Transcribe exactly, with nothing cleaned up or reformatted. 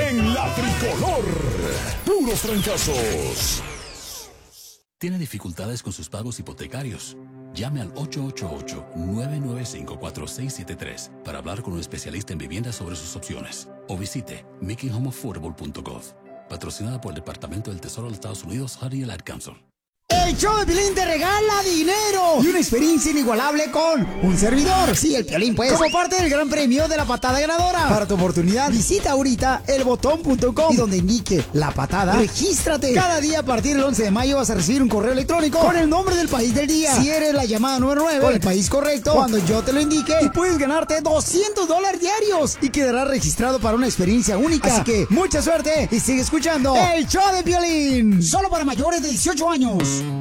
en la Tricolor. Puros trancazos. ¿Tiene dificultades con sus pagos hipotecarios? Llame al ocho ocho ocho, nueve nueve cinco, cuatro seis siete tres para hablar con un especialista en vivienda sobre sus opciones. O visite making home affordable punto gov. Patrocinada por el Departamento del Tesoro de los Estados Unidos, Harry el Ad Council. El show de Piolín te regala dinero y una experiencia inigualable con un servidor. Sí, el Piolín, pues. Como parte del gran premio de la patada ganadora. Para tu oportunidad, visita ahorita el botón punto com y donde indique la patada, regístrate. Cada día a partir del once de mayo vas a recibir un correo electrónico con el nombre del país del día. Si eres la llamada número nueve con el país correcto, cuando yo te lo indique, y puedes ganarte doscientos dólares diarios y quedarás registrado para una experiencia única. Así que mucha suerte y sigue escuchando el show de Piolín. Solo para mayores de dieciocho años.